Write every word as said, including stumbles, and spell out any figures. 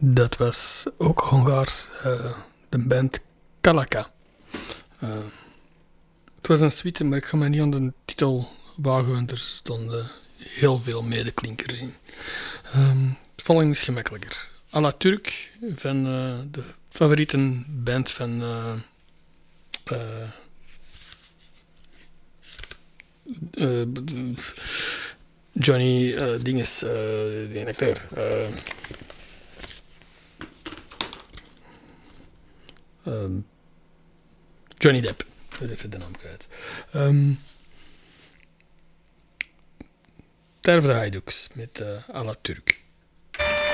Dat was ook Hongaars, uh, de band Kalaka. Uh, het was een suite, maar ik ga me niet aan de titel wagen, want er stonden heel veel medeklinkers in. Um, de volgende is gemakkelijker. Ala Turk, van uh, de favoriete band van uh, uh, uh, Johnny uh, Dinges, uh, de acteur. Uh, um, Johnny Depp, dat is even de naam kwijt. Um, Terve de Hajdux met uh, Ala Turk.